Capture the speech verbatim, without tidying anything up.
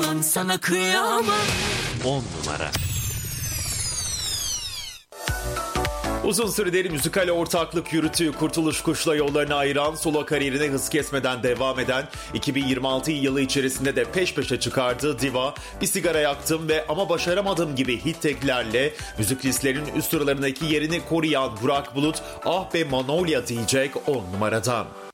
inan sana kıyamam. on numara. Uzun süredir müzikal ortaklık yürüttüğü Kurtuluş Kuş'la yollarını ayıran, solo kariyerine hız kesmeden devam eden, iki bin yirmi altı yılı içerisinde de peş peşe çıkardığı Diva, Bir Sigara Yaktım ve Ama Başaramadım gibi hit teklerle müzik listlerinin üst sıralarındaki yerini koruyan Burak Bulut, Ah Be Manolya diyecek on numaradan.